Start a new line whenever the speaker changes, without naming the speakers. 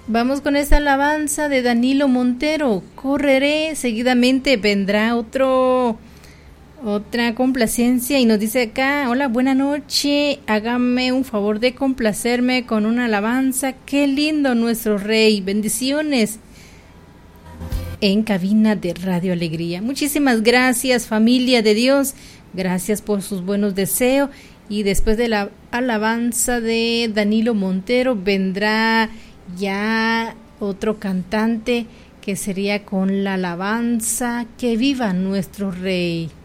Vamos con esta alabanza de Danilo Montero. Correré, seguidamente vendrá otra complacencia y nos dice acá: hola, buena noche, hágame un favor de complacerme con una alabanza. Qué lindo nuestro Rey, bendiciones en cabina de Radio Alegría. Muchísimas gracias, familia de Dios, gracias por sus buenos deseos. Y después de la alabanza de Danilo Montero vendrá ya otro cantante que sería con la alabanza Que viva nuestro Rey.